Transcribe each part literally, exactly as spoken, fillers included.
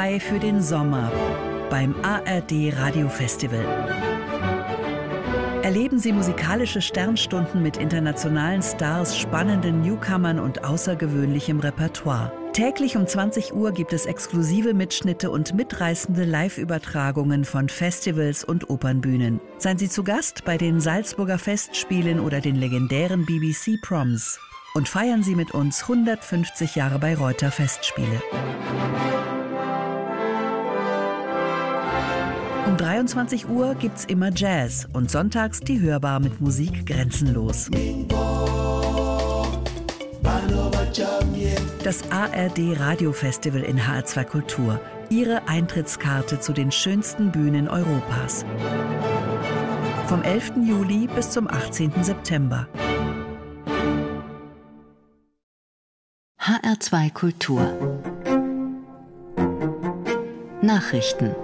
zwei für den Sommer beim A R D Radiofestival. Erleben Sie musikalische Sternstunden mit internationalen Stars, spannenden Newcomern und außergewöhnlichem Repertoire. Täglich um zwanzig Uhr gibt es exklusive Mitschnitte und mitreißende Live-Übertragungen von Festivals und Opernbühnen. Seien Sie zu Gast bei den Salzburger Festspielen oder den legendären B B C Proms. Und feiern Sie mit uns hundertfünfzig Jahre Bayreuther Festspiele. Um dreiundzwanzig Uhr gibt's immer Jazz und sonntags die Hörbar mit Musik grenzenlos. Das A R D Radiofestival in H R zwei Kultur. Ihre Eintrittskarte zu den schönsten Bühnen Europas. Vom elften Juli bis zum achtzehnten September. H R zwei Kultur. Nachrichten.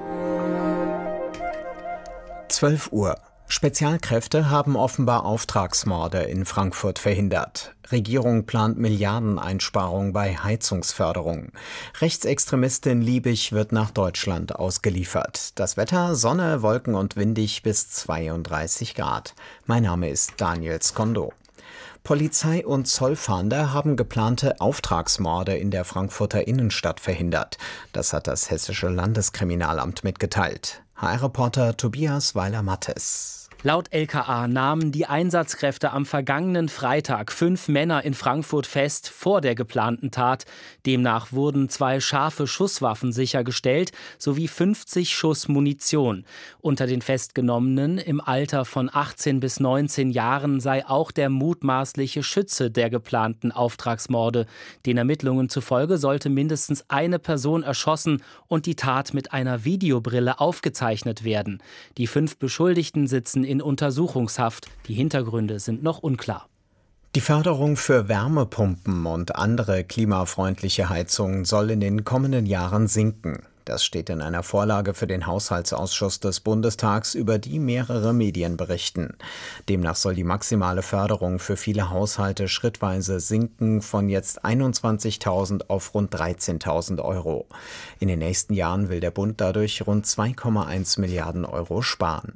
zwölf Uhr. Spezialkräfte haben offenbar Auftragsmorde in Frankfurt verhindert. Regierung plant Milliardeneinsparung bei Heizungsförderung. Rechtsextremistin Liebig wird nach Deutschland ausgeliefert. Das Wetter: Sonne, Wolken und windig bis zweiunddreißig Grad. Mein Name ist Daniel Skondo. Polizei und Zollfahnder haben geplante Auftragsmorde in der Frankfurter Innenstadt verhindert. Das hat das Hessische Landeskriminalamt mitgeteilt. H R-Reporter Tobias Weiler-Mattes. Laut L K A nahmen die Einsatzkräfte am vergangenen Freitag fünf Männer in Frankfurt fest vor der geplanten Tat. Demnach wurden zwei scharfe Schusswaffen sichergestellt sowie fünfzig Schuss Munition. Unter den Festgenommenen im Alter von achtzehn bis neunzehn Jahren sei auch der mutmaßliche Schütze der geplanten Auftragsmorde. Den Ermittlungen zufolge sollte mindestens eine Person erschossen und die Tat mit einer Videobrille aufgezeichnet werden. Die fünf Beschuldigten sitzen in Untersuchungshaft. Die Hintergründe sind noch unklar. Die Förderung für Wärmepumpen und andere klimafreundliche Heizungen soll in den kommenden Jahren sinken. Das steht in einer Vorlage für den Haushaltsausschuss des Bundestags, über die mehrere Medien berichten. Demnach soll die maximale Förderung für viele Haushalte schrittweise sinken von jetzt einundzwanzigtausend auf rund dreizehntausend Euro. In den nächsten Jahren will der Bund dadurch rund zwei Komma eins Milliarden Euro sparen.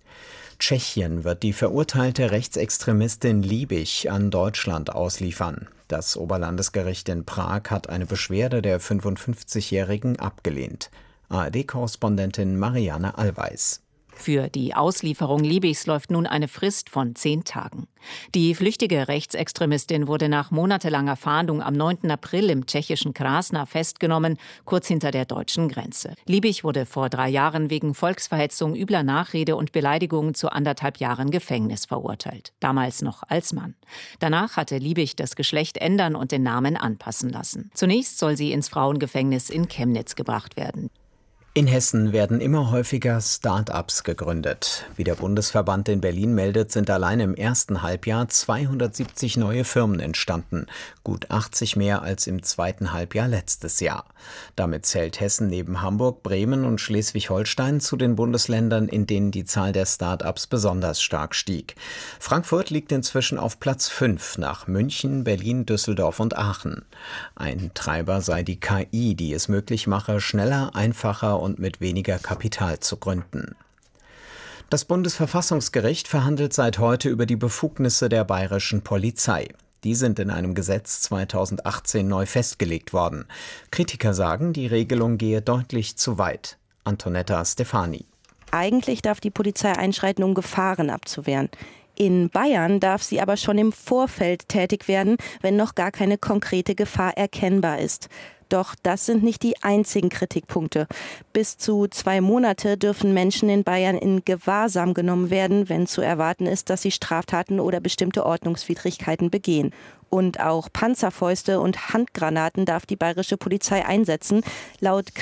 Tschechien wird die verurteilte Rechtsextremistin Liebig an Deutschland ausliefern. Das Oberlandesgericht in Prag hat eine Beschwerde der fünfundfünfzigjährigen abgelehnt. A R D-Korrespondentin Marianne Allweis. Für die Auslieferung Liebigs läuft nun eine Frist von zehn Tagen. Die flüchtige Rechtsextremistin wurde nach monatelanger Fahndung am neunten April im tschechischen Krasna festgenommen, kurz hinter der deutschen Grenze. Liebig wurde vor drei Jahren wegen Volksverhetzung, übler Nachrede und Beleidigung zu anderthalb Jahren Gefängnis verurteilt. Damals noch als Mann. Danach hatte Liebig das Geschlecht ändern und den Namen anpassen lassen. Zunächst soll sie ins Frauengefängnis in Chemnitz gebracht werden. In Hessen werden immer häufiger Start-ups gegründet. Wie der Bundesverband in Berlin meldet, sind allein im ersten Halbjahr zweihundertsiebzig neue Firmen entstanden. Gut achtzig mehr als im zweiten Halbjahr letztes Jahr. Damit zählt Hessen neben Hamburg, Bremen und Schleswig-Holstein zu den Bundesländern, in denen die Zahl der Start-ups besonders stark stieg. Frankfurt liegt inzwischen auf Platz fünf nach München, Berlin, Düsseldorf und Aachen. Ein Treiber sei die K I, die es möglich mache, schneller, einfacher und mit weniger Kapital zu gründen. Das Bundesverfassungsgericht verhandelt seit heute über die Befugnisse der bayerischen Polizei. Die sind in einem Gesetz zweitausendachtzehn neu festgelegt worden. Kritiker sagen, die Regelung gehe deutlich zu weit. Antonetta Stefani. Eigentlich darf die Polizei einschreiten, um Gefahren abzuwehren. In Bayern darf sie aber schon im Vorfeld tätig werden, wenn noch gar keine konkrete Gefahr erkennbar ist. Doch das sind nicht die einzigen Kritikpunkte. Bis zu zwei Monate dürfen Menschen in Bayern in Gewahrsam genommen werden, wenn zu erwarten ist, dass sie Straftaten oder bestimmte Ordnungswidrigkeiten begehen. Und auch Panzerfäuste und Handgranaten darf die bayerische Polizei einsetzen. Laut